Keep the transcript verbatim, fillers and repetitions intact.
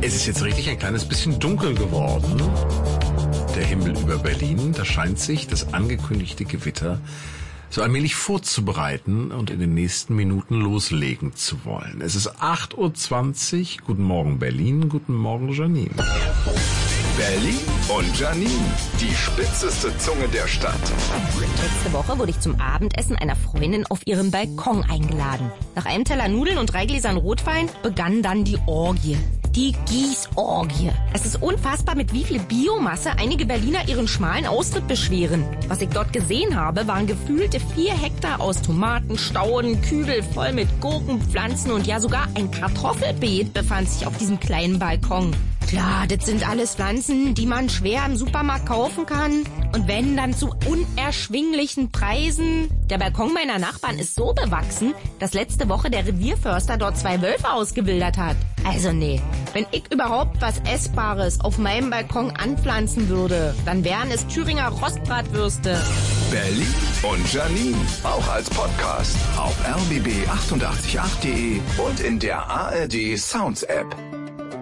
Es ist jetzt richtig ein kleines bisschen dunkel geworden. Der Himmel über Berlin, da scheint sich das angekündigte Gewitter so allmählich vorzubereiten und in den nächsten Minuten loslegen zu wollen. Es ist acht Uhr zwanzig. Guten Morgen Berlin, guten Morgen Janine. Berlin und Janine, die spitzeste Zunge der Stadt. Letzte Woche wurde ich zum Abendessen einer Freundin auf ihren Balkon eingeladen. Nach einem Teller Nudeln und drei Gläsern Rotwein begann dann die Orgie. Die Gießorgie. Es ist unfassbar, mit wie viel Biomasse einige Berliner ihren schmalen Austritt beschweren. Was ich dort gesehen habe, waren gefühlte vier Hektar aus Tomaten, Stauden, Kübel voll mit Gurkenpflanzen und ja sogar ein Kartoffelbeet befand sich auf diesem kleinen Balkon. Klar, das sind alles Pflanzen, die man schwer im Supermarkt kaufen kann. Und wenn, dann zu unerschwinglichen Preisen. Der Balkon meiner Nachbarn ist so bewachsen, dass letzte Woche der Revierförster dort zwei Wölfe ausgewildert hat. Also nee, wenn ich überhaupt was Essbares auf meinem Balkon anpflanzen würde, dann wären es Thüringer Rostbratwürste. Berlin und Janine, auch als Podcast auf r b b acht acht acht punkt d e und in der A R D Sounds App.